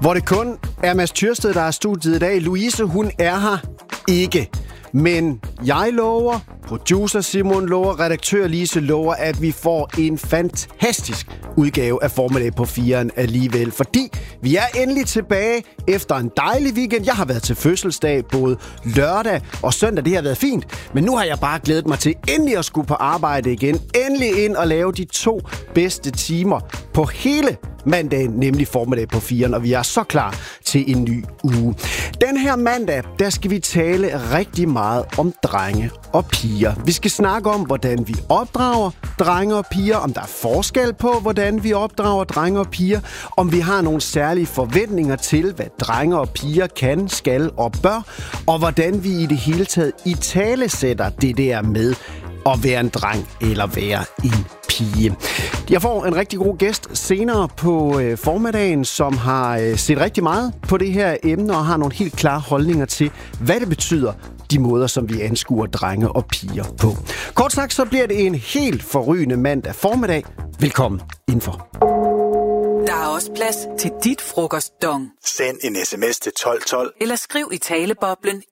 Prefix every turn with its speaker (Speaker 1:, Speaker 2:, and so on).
Speaker 1: Hvor det kun er Mads Tyrsted, der er studiet i dag. Louise, hun er her ikke. Men jeg lover, producer Simon lover, redaktør Lise lover, at vi får en fantastisk udgave af Formiddag på 4'eren alligevel. Fordi vi er endelig tilbage efter en dejlig weekend. Jeg har været til fødselsdag både lørdag og søndag. Det har været fint. Men nu har jeg bare glædet mig til endelig at skulle på arbejde igen. Endelig ind og lave de 2 bedste timer på hele mandagen, nemlig Formiddag på 4'eren, og vi er så klar til en ny uge. Den her mandag, der skal vi tale rigtig meget om drenge og piger. Vi skal snakke om, hvordan vi opdrager drenge og piger, om der er forskel på, hvordan vi opdrager drenge og piger, om vi har nogle særlige forventninger til, hvad drenge og piger kan, skal og bør, og hvordan vi i det hele taget italesætter det der med at være en dreng eller være en pige. Jeg får en rigtig god gæst senere på formiddagen, som har set rigtig meget på det her emne og har nogle helt klare holdninger til, hvad det betyder, de måder, som vi anskuer drenge og piger på. Kort sagt, så bliver det en helt forrygende mandag formiddag. Velkommen indenfor.
Speaker 2: Der er også plads til dit frokostdong.
Speaker 3: Send en sms til 1212.
Speaker 2: Eller skriv i taleboblen